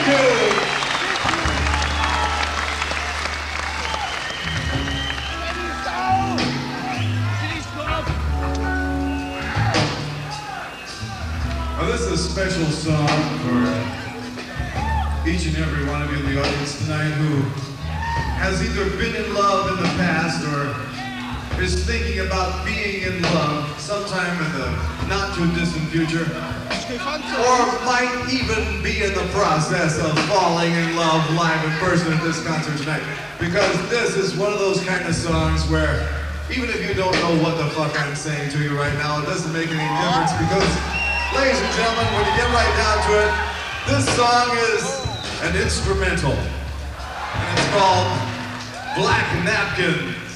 you. Well, this is a special song for each and every one of you in the audience tonight who has either been in love in the past or is thinking about being in love sometime in the not too distant future, or might even be in the process of falling in love live in person at this concert tonight. Because this is one of those kind of songs where even if you don't know what the fuck I'm saying to you right now, it doesn't make any difference because, ladies and gentlemen, when you get right down to it, this song is an instrumental. And it's called Black Napkin.